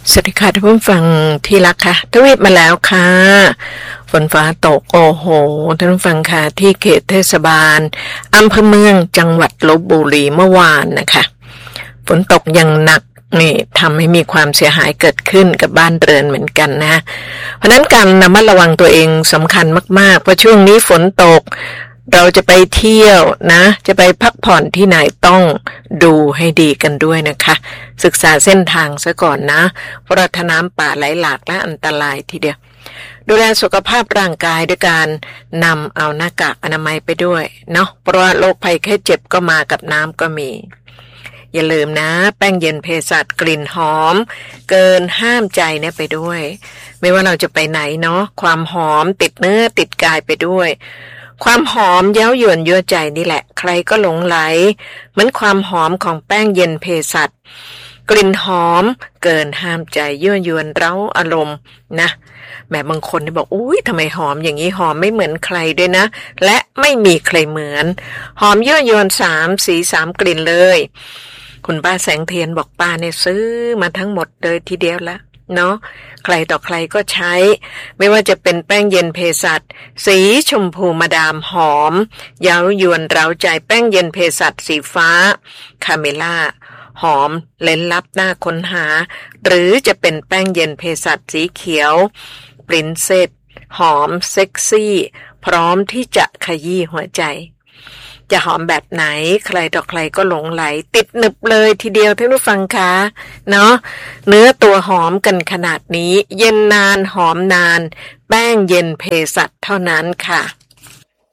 สวัสดีค่ะท่านผู้ฟังที่รักค่ะทวีปมาแล้วค่ะฝนฟ้าตกโอ้โหท่านผู้ฟังค่ะที่เขตเทศบาลอำเภอเมืองจังหวัดลพบุรีเมื่อวานนะคะฝนตกอย่างหนักนี่ทำให้มีความเสียหายเกิดขึ้นกับบ้านเรือนเหมือนกันนะเพราะนั้นการระมัดระวังตัวเองสำคัญมากๆเพราะช่วงนี้ฝนตกเราจะไปเที่ยวนะจะไปพักผ่อนที่ไหนต้องดูให้ดีกันด้วยนะคะศึกษาเส้นทางซะก่อนนะเพราะถ้าน้ำป่าไหลหลากและอันตรายทีเดียวดูแลสุขภาพร่างกายด้วยการนำเอาหน้ากากอนามัยไปด้วยเนาะเพราะว่าโรคภัยแค่เจ็บก็มากับน้ำก็มีอย่าลืมนะแป้งเย็นเภสัชกลิ่นหอมเกินห้ามใจเนี่ยไปด้วยไม่ว่าเราจะไปไหนเนาะความหอมติดเนื้อติดกายไปด้วยความหอมเย้ายวนยั่วใจนี่แหละใครก็หลงไหลเหมือนความหอมของแป้งเย็นเภสัชกลิ่นหอมเกินห้ามใจยั่วยวนเร้าอารมณ์นะแม้บางคนที่บอกอุ้ยทำไมหอมอย่างนี้หอมไม่เหมือนใครด้วยนะและไม่มีใครเหมือนหอมยั่วยวน3 สี 3 กลิ่นเลยคุณป้าแสงเทียนบอกป้าเนี่ยซื้อมาทั้งหมดเลยทีเดียวละเนาะใครต่อใครก็ใช้ไม่ว่าจะเป็นแป้งเย็นเภสัชสีชมพูมาดามหอมเย้ายวนเร้าใจแป้งเย็นเภสัชสีฟ้าคาเมล่าหอมเล้นลับน่าค้นหาหรือจะเป็นแป้งเย็นเภสัชสีเขียวปรินเซสหอมเซ็กซี่พร้อมที่จะขยี้หัวใจจะหอมแบบไหนใครต่อใครก็หลงไหลติดหนึบเลยทีเดียวท่านผู้ฟังคะเนาะเนื้อตัวหอมกันขนาดนี้เย็นนานหอมนานแป้งเย็นเภสัชเท่านั้นค่ะ